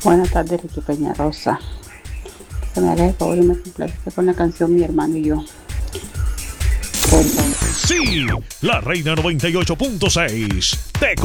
Buenas tardes, Ricky Peñarosa. Se me haga el favor y me complace con la canción Mi hermano y yo. Por favor. Sí, la Reina 98.6 te